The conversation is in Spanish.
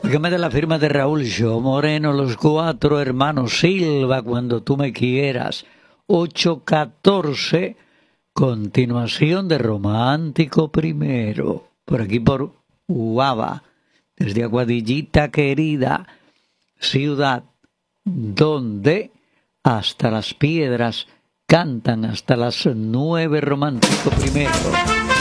Dígame de la firma de Raúl Yo Moreno, los cuatro hermanos Silva, cuando tú me quieras. 8:14, continuación de Romántico Primero. Por aquí por Uava, desde Aguadillita querida, ciudad donde hasta las piedras cantan hasta las 9 Romántico Primero.